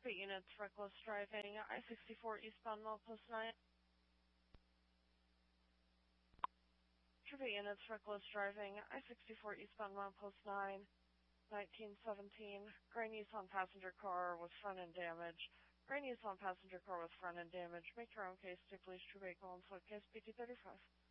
Troop 8 units, reckless driving, I-64 eastbound Milepost 9. Troop 8 units, reckless driving, I-64 eastbound Milepost 9, 1917. Gray Nissan passenger car with front end damage. Gray Nissan passenger car with front end damage. Make your own case to police Troop 8 Column Foot, case PT35.